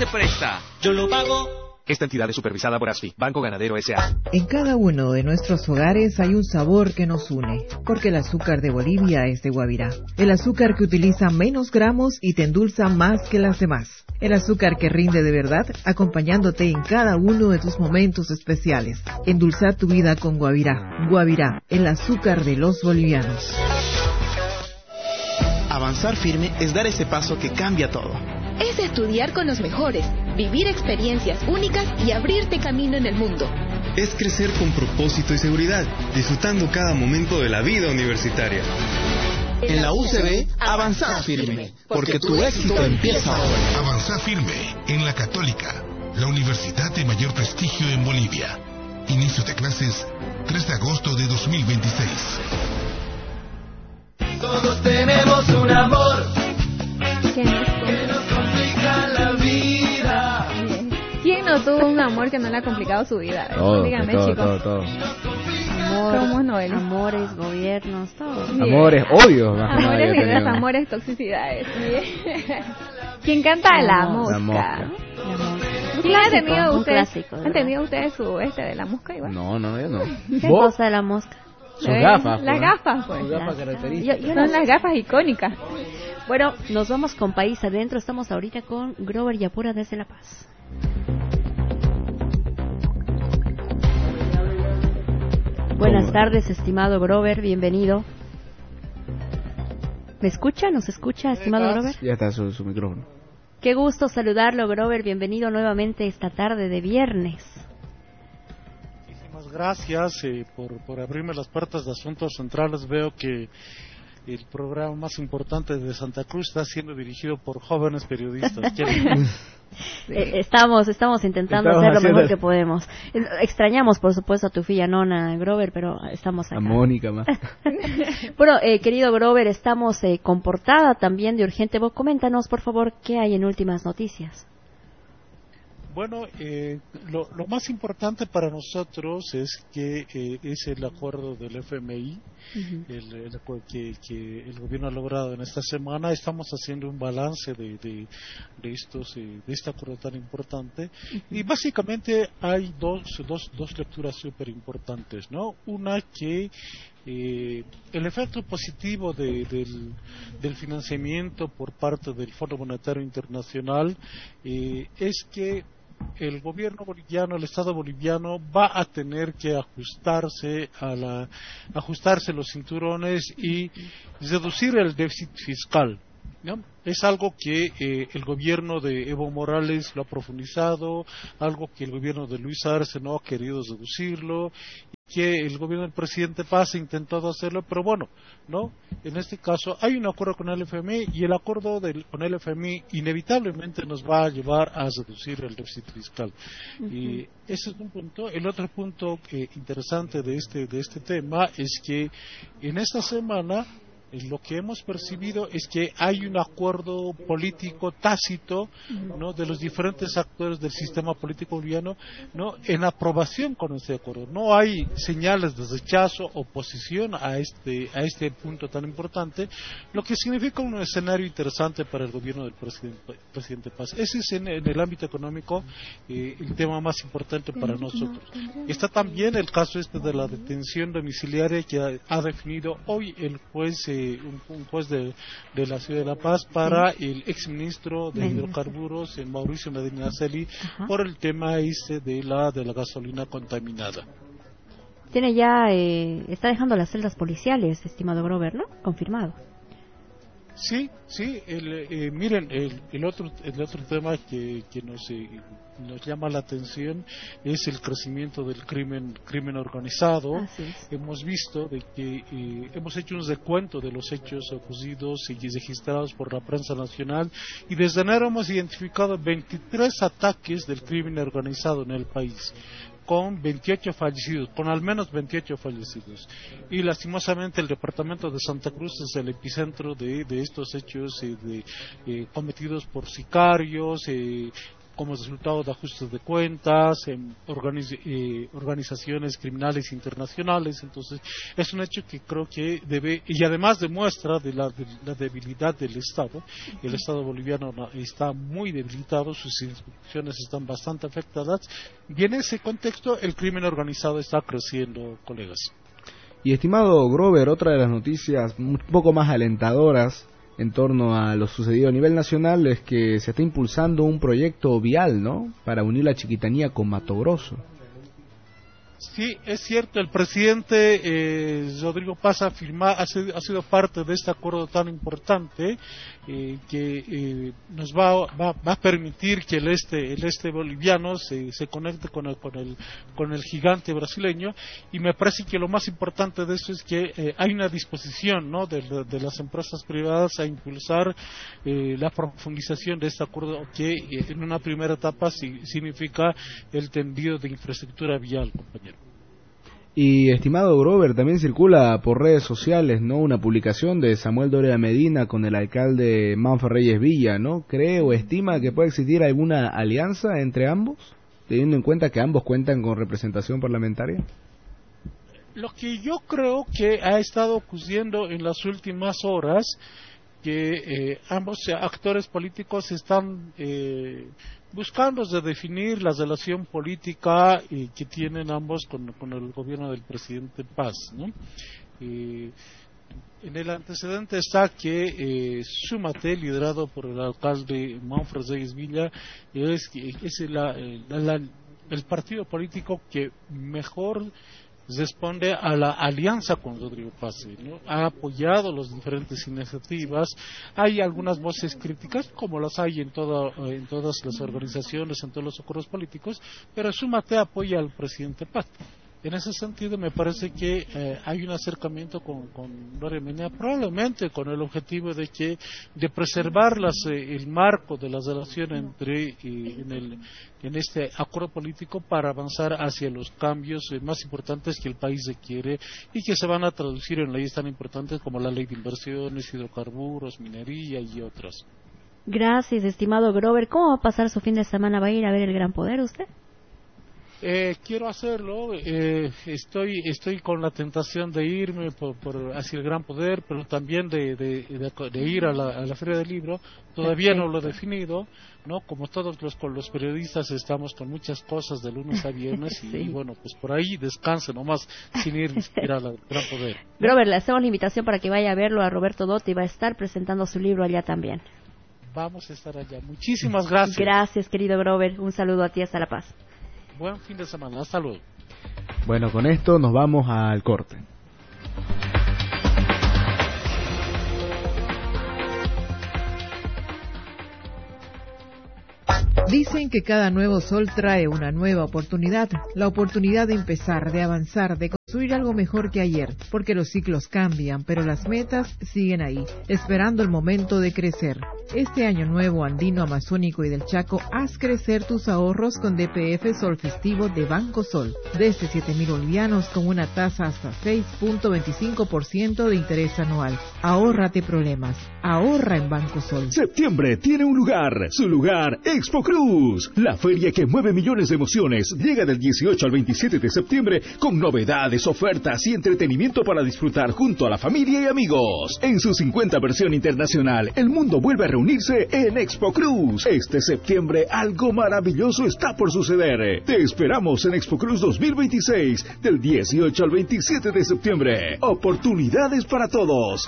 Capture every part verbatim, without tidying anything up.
te presta. Yo lo pago. Esta entidad es supervisada por ASFI, Banco Ganadero S A En cada uno de nuestros hogares hay un sabor que nos une, porque el azúcar de Bolivia es de Guavirá. El azúcar que utiliza menos gramos y te endulza más que las demás. El azúcar que rinde de verdad, acompañándote en cada uno de tus momentos especiales. Endulzar tu vida con Guavirá. Guavirá, el azúcar de los bolivianos. Avanzar firme es dar ese paso que cambia todo. Es estudiar con los mejores, vivir experiencias únicas y abrirte camino en el mundo. Es crecer con propósito y seguridad, disfrutando cada momento de la vida universitaria. En la U C B, avanzar firme, porque tu éxito empieza ahora. Avanzar firme en la Católica, la universidad de mayor prestigio en Bolivia. Inicio de clases tres de agosto de dos mil veintiséis. Todos tenemos un amor que nos, que nos complica la vida. ¿Quién no tuvo un amor que no le ha complicado su vida? Todo, Dígame, todo, chicos. todo, todo. Amor, ¿cómo es Noel? Amores, gobiernos, todo. Bien. Amores, odios. Amores, ideas, amores, toxicidades. Bien. ¿Quién canta la mosca? La mosca. ¿Quién ha tenido un ustedes? clásico, ¿Han tenido ustedes su este de la mosca igual? No, no, yo no. ¿Qué ¿Vos? cosa de la mosca? Sus gafas. Las pues. gafas, pues. Sus gafas características. Yo, yo Son no- las gafas icónicas. Bueno, nos vamos con País Adentro. Estamos ahorita con Grover Yapura desde La Paz. Buenas tardes, estimado Grover, bienvenido. ¿Me escucha? ¿Nos escucha, estimado Grover? Ya está su, su micrófono. Qué gusto saludarlo, Grover. Bienvenido nuevamente esta tarde de viernes. Muchísimas gracias eh, por, por abrirme las puertas de Asuntos Centrales. Veo que el programa más importante de Santa Cruz está siendo dirigido por jóvenes periodistas. Eh, estamos estamos intentando Estamos hacer lo haciendo- mejor que podemos. Eh, Extrañamos, por supuesto, a tu filla Nona, Grover, pero estamos acá. A Mónica más. Bueno, eh, querido Grover, estamos eh, con portada también de Urgente Voz. Coméntanos, por favor, qué hay en Últimas Noticias. Bueno, eh, lo, lo más importante para nosotros es que eh, es el acuerdo del F M I, Uh-huh. el, el acuerdo que, que el gobierno ha logrado en esta semana. Estamos haciendo un balance de, de, de estos eh, de este acuerdo tan importante. Uh-huh. Y básicamente hay dos, dos, dos lecturas súper importantes, ¿no? Una que Eh, el efecto positivo de, del, del financiamiento por parte del Fondo Monetario Internacional eh, es que el gobierno boliviano, el Estado boliviano va a tener que ajustarse a la ajustarse los cinturones y reducir el déficit fiscal, ¿no? Es algo que eh, el gobierno de Evo Morales lo ha profundizado, algo que el gobierno de Luis Arce no ha querido reducirlo, que el gobierno del presidente Paz ha intentado hacerlo, pero bueno, no. En este caso hay un acuerdo con el F M I y el acuerdo del, con el F M I inevitablemente nos va a llevar a reducir el déficit fiscal. Uh-huh. Y ese es un punto. El otro punto eh, interesante de este de este tema es que en esta semana lo que hemos percibido es que hay un acuerdo político tácito, ¿no?, de los diferentes actores del sistema político boliviano, ¿no?, en aprobación con este acuerdo. No hay señales de rechazo, oposición a este a este punto tan importante, lo que significa un escenario interesante para el gobierno del presidente, presidente Paz. Ese es en, en el ámbito económico eh, el tema más importante para nosotros. Está también el caso este de la detención domiciliaria que ha, ha definido hoy el juez eh, Un, un juez de, de la ciudad de La Paz para sí. el exministro de Medina. Hidrocarburos, el Mauricio Medina Celi, por el tema este de la de la gasolina contaminada. Tiene ya, eh, está dejando las celdas policiales, estimado Grover, ¿no? Confirmado. Sí, sí, el, eh, miren, el, el otro el otro tema que, que nos, eh, nos llama la atención es el crecimiento del crimen crimen organizado. Hemos visto de que eh, hemos hecho un recuento de los hechos ocurridos y registrados por la prensa nacional y desde enero hemos identificado veintitrés ataques del crimen organizado en el país, con veintiocho fallecidos, con al menos veintiocho fallecidos. Y lastimosamente el departamento de Santa Cruz es el epicentro de, de estos hechos eh, de, eh, cometidos por sicarios, eh, como resultado de ajustes de cuentas, en organiz, eh, organizaciones criminales internacionales. Entonces, es un hecho que creo que debe, y además demuestra de la, de la debilidad del Estado. El Estado boliviano está muy debilitado, sus instituciones están bastante afectadas, y en ese contexto el crimen organizado está creciendo, colegas. Y estimado Grover, otra de las noticias un poco más alentadoras en torno a lo sucedido a nivel nacional es que se está impulsando un proyecto vial, ¿no?, para unir la Chiquitanía con Mato Grosso. Sí, es cierto, el presidente eh, Rodrigo Paz ha, firmado, ha, sido, ha sido parte de este acuerdo tan importante eh, que eh, nos va, va, va a permitir que el este, el este boliviano se, se conecte con el, con, el, con el gigante brasileño, y me parece que lo más importante de esto es que eh, hay una disposición, ¿no?, de, de, de las empresas privadas a impulsar eh, la profundización de este acuerdo, que eh, en una primera etapa sí, significa el tendido de infraestructura vial, compañero. Y estimado Grover, también circula por redes sociales, ¿no?, una publicación de Samuel Doria Medina con el alcalde Manfred Reyes Villa, ¿no? ¿Cree o estima que puede existir alguna alianza entre ambos, teniendo en cuenta que ambos cuentan con representación parlamentaria? Lo que yo creo que ha estado ocurriendo en las últimas horas, que eh, ambos actores políticos están eh, buscando de definir la relación política eh, que tienen ambos con, con el gobierno del presidente Paz, ¿no? Eh, en el antecedente está que eh, Sumate, liderado por el alcalde Manfred Reyes Villa, es, es la, la, la, el partido político que mejor responde a la alianza con Rodrigo Paz, ¿no? Ha apoyado las diferentes iniciativas. Hay algunas voces críticas, como las hay en, toda, en todas las organizaciones, en todos los acuerdos políticos, pero Sumate apoya al presidente Paz. En ese sentido, me parece que eh, hay un acercamiento con, con Doria Medina, probablemente con el objetivo de que de preservar las, eh, el marco de la relación entre eh, en, el, en este acuerdo político para avanzar hacia los cambios eh, más importantes que el país requiere y que se van a traducir en leyes tan importantes como la ley de inversiones, hidrocarburos, minería y otras. Gracias, estimado Grover. ¿Cómo va a pasar su fin de semana? ¿Va a ir a ver el Gran Poder usted? Eh, quiero hacerlo, eh, estoy estoy con la tentación de irme por, por hacia el Gran Poder, pero también de, de, de, de ir a la, a la Feria del Libro. Todavía Perfecto. No lo he definido, ¿no? Como todos los, con los periodistas estamos con muchas cosas de lunes a viernes y, sí. y bueno, pues por ahí descanse nomás sin ir, ir al Gran Poder, ¿no? Grover, le hacemos la invitación para que vaya a verlo a Roberto Dotti, va a estar presentando su libro allá también. Vamos a estar allá. Muchísimas gracias. Gracias, querido Grover. Un saludo a ti, hasta La Paz. Buen fin de semana, hasta luego. Bueno, con esto nos vamos al corte. Dicen que cada nuevo sol trae una nueva oportunidad, la oportunidad de empezar, de avanzar, de construir algo mejor que ayer, porque los ciclos cambian, pero las metas siguen ahí, esperando el momento de crecer. Este año nuevo andino, amazónico y del Chaco, haz crecer tus ahorros con D P F Sol Festivo de Banco Sol, desde siete mil bolivianos con una tasa hasta seis punto veinticinco por ciento de interés anual. Ahórrate problemas, ahorra en Banco Sol. Septiembre tiene un lugar, su lugar, Expo Cruz, la feria que mueve millones de emociones, llega del dieciocho al veintisiete de septiembre con novedades, ofertas y entretenimiento para disfrutar junto a la familia y amigos. En su cincuenta versión internacional, el mundo vuelve a reunirse en Expo Cruz. Este septiembre algo maravilloso está por suceder. Te esperamos en Expo Cruz dos mil veintiséis, del dieciocho al veintisiete de septiembre. Oportunidades para todos.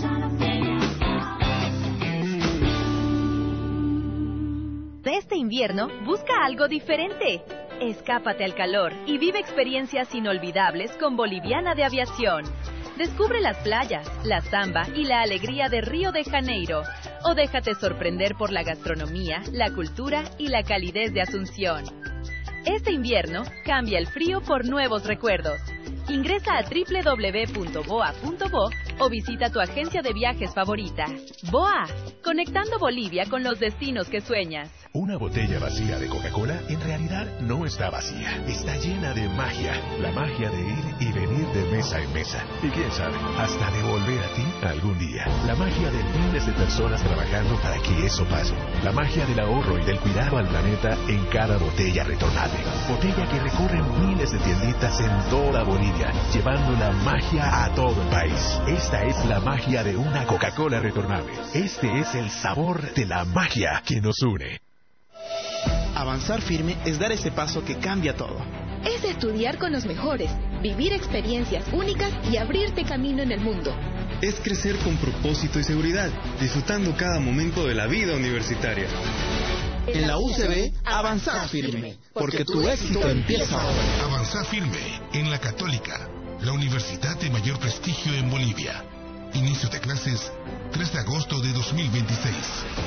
Este invierno, busca algo diferente. Escápate al calor y vive experiencias inolvidables con Boliviana de Aviación. Descubre las playas, la samba y la alegría de Río de Janeiro. O déjate sorprender por la gastronomía, la cultura y la calidez de Asunción. Este invierno, cambia el frío por nuevos recuerdos. Ingresa a doble u doble u doble u punto boa punto bo o visita tu agencia de viajes favorita. B O A, conectando Bolivia con los destinos que sueñas. Una botella vacía de Coca-Cola en realidad no está vacía. Está llena de magia. La magia de ir y venir de mesa en mesa. Y quién sabe, hasta de volver a ti algún día. La magia de miles de personas trabajando para que eso pase. La magia del ahorro y del cuidado al planeta en cada botella retornable. Botella que recorre miles de tienditas en toda Bolivia, llevando la magia a todo el país. Esta es la magia de una Coca-Cola retornable. Este es el sabor de la magia que nos une. Avanzar firme es dar ese paso que cambia todo. Es estudiar con los mejores, vivir experiencias únicas y abrirte camino en el mundo. Es crecer con propósito y seguridad, disfrutando cada momento de la vida universitaria. En la U C B, avanzar firme, porque tu éxito empieza ahora. Avanzar firme en la Católica, la universidad de mayor prestigio en Bolivia. Inicio de clases tres de agosto de dos mil veintiséis.